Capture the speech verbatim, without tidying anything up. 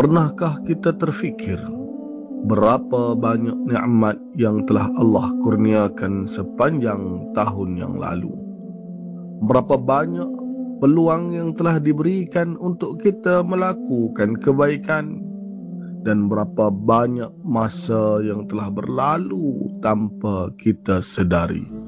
Pernahkah kita terfikir berapa banyak nikmat yang telah Allah kurniakan sepanjang tahun yang lalu? Berapa banyak peluang yang telah diberikan untuk kita melakukan kebaikan, dan berapa banyak masa yang telah berlalu tanpa kita sedari.